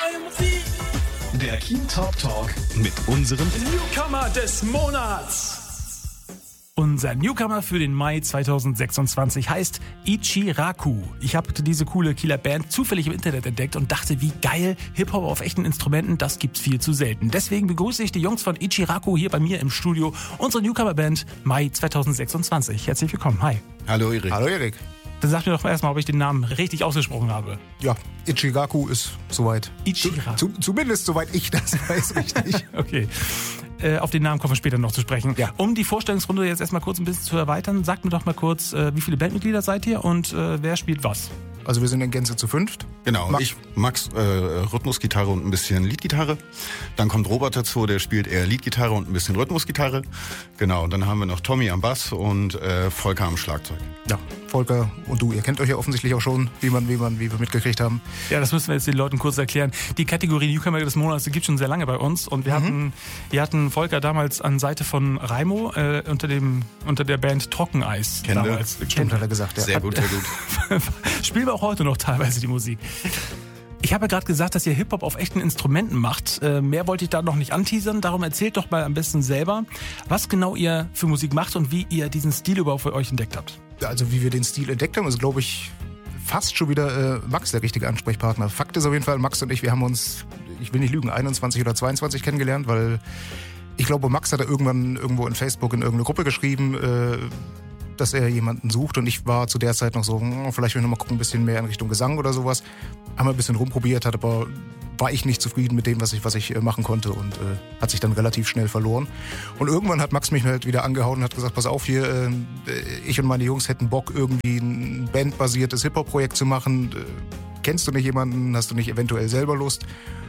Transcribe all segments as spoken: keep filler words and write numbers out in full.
Neue Musik. Der Keen Top Talk mit unserem Newcomer des Monats. Unser Newcomer für den Mai zweitausendsechsundzwanzig heißt Ichiraku. Ich habe diese coole Kieler Band zufällig im Internet entdeckt und dachte, wie geil, Hip-Hop auf echten Instrumenten, das gibt's viel zu selten. Deswegen begrüße ich die Jungs von Ichiraku hier bei mir im Studio, unsere Newcomer-Band Mai zweitausendsechsundzwanzig. Herzlich willkommen, hi. Hallo Erik. Hallo Erik. Dann sag mir doch erstmal, ob ich den Namen richtig ausgesprochen habe. Ja, Ichiraku ist soweit. Ichiraku. Zu, zumindest soweit ich das weiß, richtig. Okay. Äh, auf den Namen kommen wir später noch zu sprechen. Ja. Um die Vorstellungsrunde jetzt erstmal kurz ein bisschen zu erweitern, sagt mir doch mal kurz, äh, wie viele Bandmitglieder seid ihr und äh, wer spielt was? Also wir sind in Gänze zu fünft. Genau, Max. ich, Max, äh, Rhythmusgitarre und ein bisschen Leadgitarre. Dann kommt Robert dazu, der spielt eher Leadgitarre und ein bisschen Rhythmusgitarre. Genau, und dann haben wir noch Tommy am Bass und äh, Volker am Schlagzeug. Ja, Volker und du, ihr kennt euch ja offensichtlich auch schon, wie man, wie man, wie wir mitgekriegt haben. Ja, das müssen wir jetzt den Leuten kurz erklären. Die Kategorie Newcomer des Monats, die gibt schon sehr lange bei uns. Und wir, mhm. hatten, wir hatten Volker damals an Seite von Raimo äh, unter, dem, unter der Band Trockeneis. Kennt ihr? damals. Stimmt, hat er gesagt. Ja. Sehr gut, sehr gut. Spielen wir auch heute noch teilweise die Musik. Ich habe ja gerade gesagt, dass ihr Hip-Hop auf echten Instrumenten macht. Äh, mehr wollte ich da noch nicht anteasern. Darum erzählt doch mal am besten selber, was genau ihr für Musik macht und wie ihr diesen Stil überhaupt für euch entdeckt habt. Also wie wir den Stil entdeckt haben, ist glaube ich fast schon wieder äh, Max der richtige Ansprechpartner. Fakt ist auf jeden Fall, Max und ich, wir haben uns, ich will nicht lügen, einundzwanzig oder zweiundzwanzig kennengelernt, weil ich glaube, Max hat da irgendwann irgendwo in Facebook in irgendeine Gruppe geschrieben, äh, dass er jemanden sucht und ich war zu der Zeit noch so, hm, vielleicht will ich noch mal gucken, ein bisschen mehr in Richtung Gesang oder sowas. Haben wir ein bisschen rumprobiert, hat aber war ich nicht zufrieden mit dem, was ich, was ich machen konnte und äh, hat sich dann relativ schnell verloren. Und irgendwann hat Max mich halt wieder angehauen und hat gesagt, pass auf hier, äh, ich und meine Jungs hätten Bock, irgendwie ein bandbasiertes Hip-Hop-Projekt zu machen. Äh, kennst du nicht jemanden? Hast du nicht eventuell selber Lust?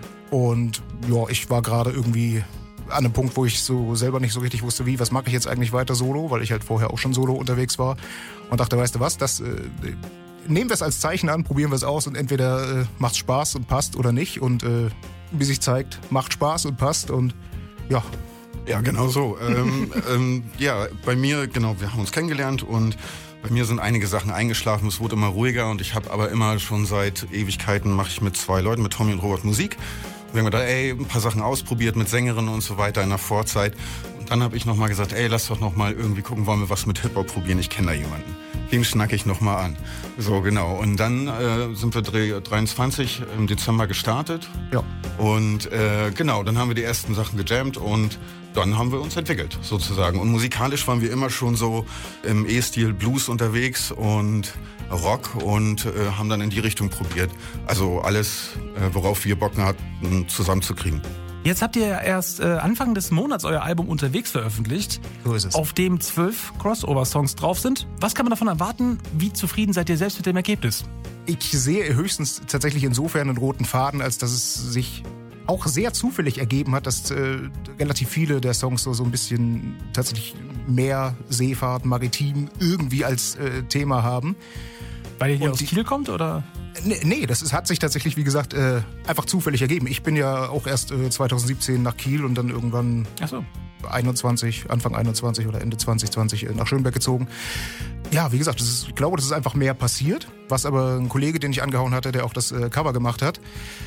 Und ja, ich war gerade irgendwie an einem Punkt, wo ich so selber nicht so richtig wusste, wie, was mache ich jetzt eigentlich weiter solo, weil ich halt vorher auch schon solo unterwegs war und dachte, weißt du was, das äh, nehmen wir es als Zeichen an, probieren wir es aus und entweder äh, macht Spaß und passt oder nicht und äh, wie sich zeigt, macht Spaß und passt und ja. Ja, genau so. ähm, ähm, ja, bei mir, genau, wir haben uns kennengelernt und bei mir sind einige Sachen eingeschlafen, es wurde immer ruhiger und ich habe aber immer schon seit Ewigkeiten mache ich mit zwei Leuten, mit Tommy und Robert Musik. Wir haben gedacht, ey, ein paar Sachen ausprobiert mit Sängerinnen und so weiter in der Vorzeit. Und dann habe ich nochmal gesagt, ey, lass doch nochmal irgendwie gucken, wollen wir was mit Hip-Hop probieren, ich kenne da jemanden. Den schnacke ich nochmal an. So, genau. Und dann äh, sind wir dreiundzwanzig im Dezember gestartet. Ja. Und äh, genau, dann haben wir die ersten Sachen gejammt und dann haben wir uns entwickelt, sozusagen. Und musikalisch waren wir immer schon so im E-Stil Blues unterwegs und Rock und äh, haben dann in die Richtung probiert. Also alles, äh, worauf wir Bock hatten, zusammenzukriegen. Jetzt habt ihr ja erst äh, Anfang des Monats euer Album Unterwegs veröffentlicht, So ist es. auf dem zwölf Crossover-Songs drauf sind. Was kann man davon erwarten? Wie zufrieden seid ihr selbst mit dem Ergebnis? Ich sehe höchstens tatsächlich insofern einen roten Faden, als dass es sich auch sehr zufällig ergeben hat, dass äh, relativ viele der Songs so, so ein bisschen tatsächlich mehr Seefahrt, maritim irgendwie als äh, Thema haben. Weil ihr hier Und aus die- Kiel kommt, oder? Nee, nee das ist, hat sich tatsächlich, wie gesagt, äh, einfach zufällig ergeben. Ich bin ja auch erst äh, zweitausendsiebzehn nach Kiel und dann irgendwann Ach so. einundzwanzig, Anfang einundzwanzig oder Ende zwanzig zwanzig nach Schönberg gezogen. Ja, wie gesagt, das ist, ich glaube, das ist einfach mehr passiert. Was aber ein Kollege, den ich angehauen hatte, der auch das äh, Cover gemacht hat,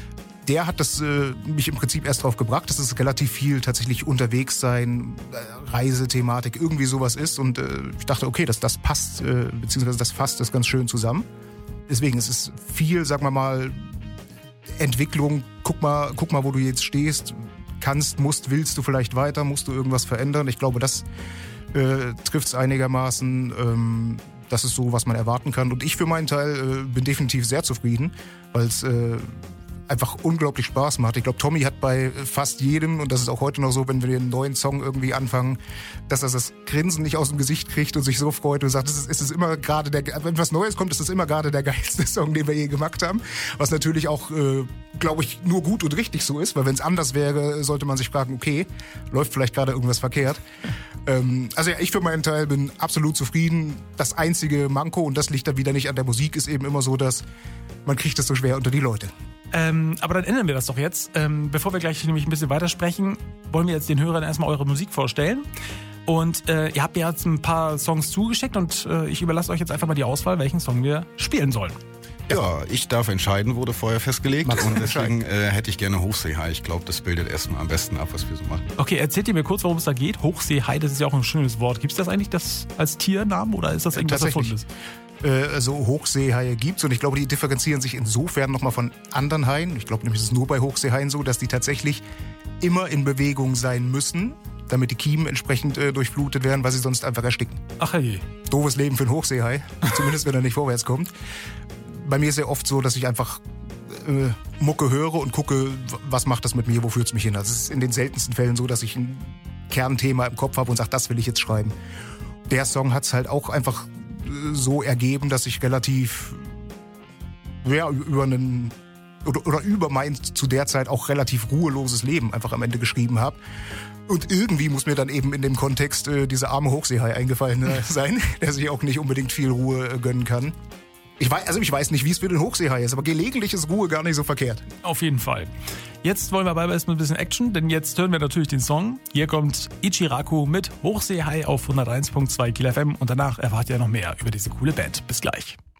der hat das äh, mich im Prinzip erst drauf gebracht, dass es relativ viel tatsächlich unterwegs sein, äh, Reisethematik, irgendwie sowas ist. Und äh, ich dachte, okay, das, das passt, äh, beziehungsweise das fasst das ganz schön zusammen. Deswegen es ist viel, sagen wir mal, Entwicklung. Guck mal, guck mal, wo du jetzt stehst. Kannst, musst, willst du vielleicht weiter, musst du irgendwas verändern? Ich glaube, das äh, trifft es einigermaßen. Ähm, das ist so, was man erwarten kann. Und ich für meinen Teil äh, bin definitiv sehr zufrieden, weil es äh, einfach unglaublich Spaß macht. Ich glaube, Tommy hat bei fast jedem, und das ist auch heute noch so, wenn wir den neuen Song irgendwie anfangen, dass er das Grinsen nicht aus dem Gesicht kriegt und sich so freut und sagt, es ist, es ist immer gerade der, wenn was Neues kommt, ist es immer gerade der geilste Song, den wir je gemacht haben. Was natürlich auch, äh, glaube ich, nur gut und richtig so ist, weil wenn es anders wäre, sollte man sich fragen, okay, läuft vielleicht gerade irgendwas verkehrt. Ähm, also ja, ich für meinen Teil bin absolut zufrieden. Das einzige Manko, und das liegt dann wieder nicht an der Musik, ist eben immer so, dass man kriegt es so schwer unter die Leute. Ähm, aber dann ändern wir das doch jetzt. Ähm, bevor wir gleich nämlich ein bisschen weitersprechen, wollen wir jetzt den Hörern erstmal eure Musik vorstellen. Und äh, ihr habt mir jetzt ein paar Songs zugeschickt und äh, ich überlasse euch jetzt einfach mal die Auswahl, welchen Song wir spielen sollen. Ja, ich darf entscheiden, wurde vorher festgelegt. Magst du und deswegen äh, hätte ich gerne Hochseehai. Ich glaube, das bildet erstmal am besten ab, was wir so machen. Okay, erzählt ihr mir kurz, worum es da geht. Hochseehai, das ist ja auch ein schönes Wort. Gibt es das eigentlich das als Tiernamen oder ist das irgendwas Erfundenes? Also Hochseehaie gibt's und ich glaube, die differenzieren sich insofern nochmal von anderen Haien. Ich glaube nämlich, es ist nur bei Hochseehaien so, dass die tatsächlich immer in Bewegung sein müssen, damit die Kiemen entsprechend äh, durchflutet werden, weil sie sonst einfach ersticken. Ach je. Doofes Leben für einen Hochseehai, zumindest wenn er nicht vorwärts kommt. Bei mir ist es ja oft so, dass ich einfach äh, Mucke höre und gucke, was macht das mit mir, wo führt es mich hin. Also es ist in den seltensten Fällen so, dass ich ein Kernthema im Kopf habe und sage, das will ich jetzt schreiben. Der Song hat es halt auch einfach so ergeben, dass ich relativ ja, über einen oder, oder über mein zu der Zeit auch relativ ruheloses Leben einfach am Ende geschrieben habe. Und irgendwie muss mir dann eben in dem Kontext äh, dieser arme Hochseehai eingefallen äh, sein, der sich auch nicht unbedingt viel Ruhe äh, gönnen kann. Ich weiß, also ich weiß nicht, wie es für den Hochseehai ist, aber gelegentlich ist Ruhe gar nicht so verkehrt. Auf jeden Fall. Jetzt wollen wir aber erstmal ein bisschen Action, denn jetzt hören wir natürlich den Song. Hier kommt Ichiraku mit Hochseehai auf hunderteins Komma zwei Kil F M und danach erfahrt ihr noch mehr über diese coole Band. Bis gleich.